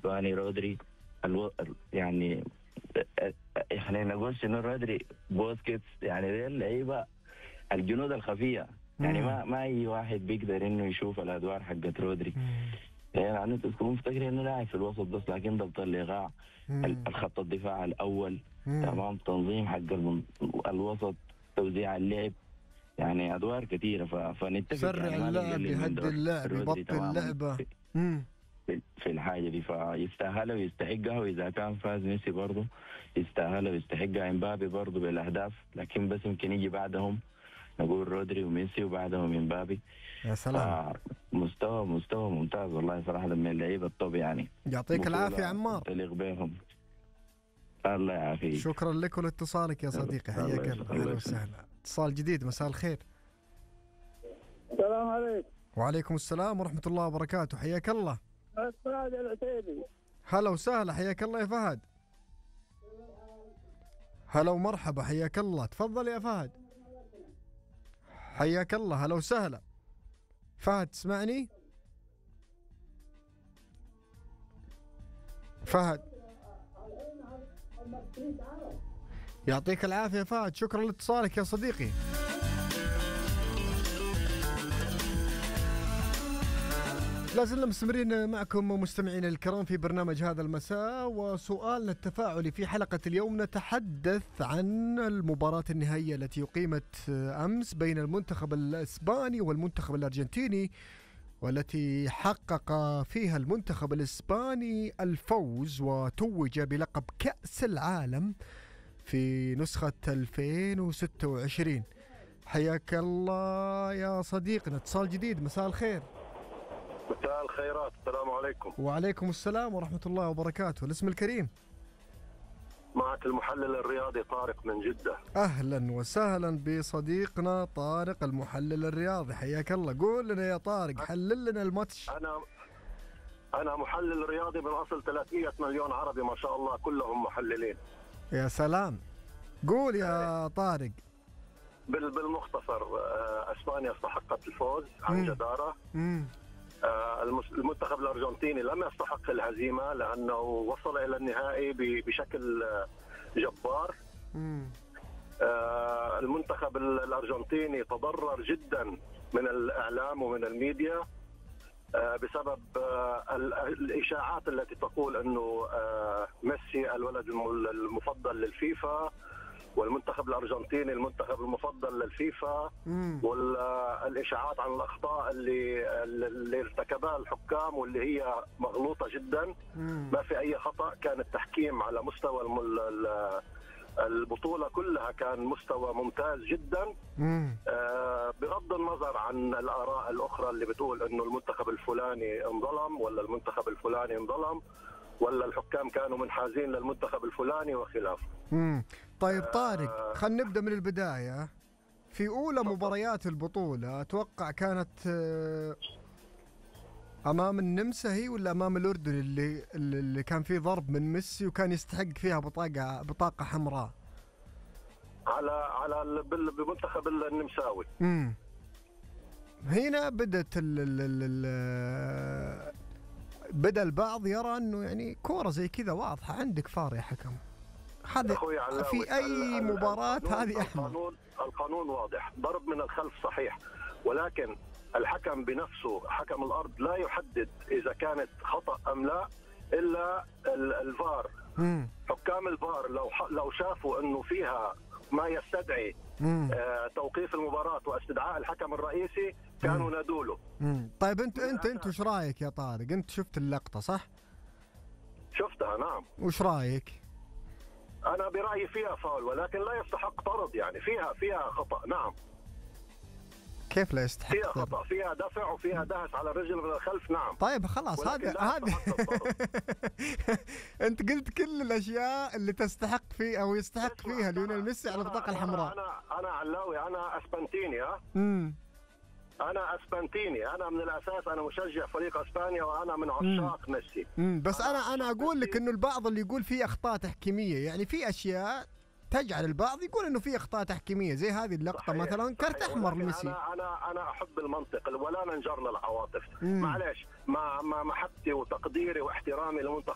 الاسباني رودري. يعني احنا نقول شنو رودري بوسكيتس، يعني دي اللعيبه الجنود الخفيه، يعني ما اي واحد بيقدر انه يشوف الادوار حقت رودري. يعني انتوا تكونوا مفتكرين انه لاعب في الوسط بس، لكن ضبط الايقاع، الخط الدفاع الاول، تمام، تنظيم حق الوسط، توزيع اللعب، يعني ادوار كثيره. فنتفق سرع يعني ما اللعب، نقلل من يهدي دور اللعب، رودري يبطل تماما اللعبة. في الحاجه دي، فيستاهلها ويستحقها. واذا كان فاز ميسي برضه يستاهلها ويستحقها. امبابي برضه بالاهداف، لكن بس يمكن يجي بعدهم نقول رودري وميسي وبعدهم امبابي. يا سلام، مستوى ممتاز والله صراحه من اللعيبه الطب يعني. يعطيك العافية عمار، تليق بهم. الله يعافيك. شكرا لك ولاتصالك يا صديقي، حياك الله. اهلا وسهلا. اتصال جديد، مساء الخير. السلام عليكم. وعليكم السلام ورحمة الله وبركاته، حياك الله. فهد العتيبي. هلا وسهلا، حياك الله يا فهد. هلا ومرحبا، حياك الله، تفضل يا فهد. حياك الله، هلا وسهلا. فهد تسمعني؟ فهد يعطيك العافية فهد، شكرا لاتصالك يا صديقي. لازلنا مستمرين معكم مستمعينا الكرام في برنامج هذا المساء، وسؤالنا التفاعلي في حلقة اليوم نتحدث عن المباراة النهائية التي أقيمت أمس بين المنتخب الإسباني والمنتخب الأرجنتيني، والتي حقق فيها المنتخب الإسباني الفوز وتوج بلقب كأس العالم في نسخة 2026. حياك الله يا صديقنا، اتصال جديد، مساء الخير. مساء الخيرات، السلام عليكم. وعليكم السلام ورحمة الله وبركاته. الاسم الكريم؟ معك المحلل الرياضي طارق من جدة. أهلا وسهلا بصديقنا طارق المحلل الرياضي، حياك الله. قول لنا يا طارق، حلل لنا الماتش. أنا محلل رياضي من أصل 300 مليون عربي ما شاء الله، كلهم محللين. يا سلام، قول يا طارق. بالمختصر، أسبانيا استحقت الفوز عن جدارة. المنتخب الأرجنتيني لم يستحق الهزيمة لأنه وصل إلى النهائي بشكل جبار. المنتخب الأرجنتيني تضرر جدا من الإعلام ومن الميديا بسبب الإشاعات التي تقول أنه ميسي الولد المفضل للفيفا، والمنتخب الأرجنتيني المنتخب المفضل للفيفا، والإشاعات عن الأخطاء اللي ارتكبها الحكام واللي هي مغلوطة جدا. ما في أي خطأ، كان التحكيم على مستوى البطولة كلها كان مستوى ممتاز جدا. بغض النظر عن الآراء الأخرى اللي بتقول أنه المنتخب الفلاني انظلم ولا المنتخب الفلاني انظلم ولا الحكام كانوا منحازين للمنتخب الفلاني وخلافه. طيب طارق، خلينا نبدأ من البداية. في أولى مباريات البطولة أتوقع كانت أمام النمسا هي ولا أمام الأردن اللي كان فيه ضرب من ميسي وكان يستحق فيها بطاقة حمراء؟ على بمنتخب النمساوي. هنا بدأت بدأ البعض يرى أنه يعني كورة زي كذا واضحة، عندك فار يا حكم. هذا في أي مباراة هذه أحمر. القانون واضح، ضرب من الخلف صحيح، ولكن الحكم بنفسه حكم الأرض لا يحدد إذا كانت خطأ أم لا إلا الفار. حكام الفار لو شافوا أنه فيها ما يستدعي توقيف المباراة واستدعاء الحكم الرئيسي كانوا نادوله. طيب انت وش رايك يا طارق؟ انت شفت اللقطة صح؟ شفتها نعم. وش رايك؟ انا برأيي فيها فاول، ولكن لا يستحق طرد، يعني فيها خطأ. نعم. كيف لا يستحق؟ فيها خطأ، فيها دفع وفيها دهس على الرجل من الخلف. نعم. طيب خلاص، هذه انت قلت كل الاشياء اللي تستحق فيه او يستحق فيها ليونيل ميسي على البطاقة الحمراء. انا علاوي، انا اسبانتيني. أنا أسبانتيني، أنا من الأساس أنا مشجع فريق أسبانيا وأنا من عشاق ميسي. بس أنا أقول لك إنه البعض اللي يقول في أخطاء تحكيمية، يعني في أشياء تجعل البعض يقول إنه في أخطاء تحكيمية زي هذه اللقطة. صحيح. مثلا كرت أحمر لميسي. أنا أحب المنطق ولا ننجر للعواطف. معلش، مع محبتي وتقديري واحترامي لمنتخب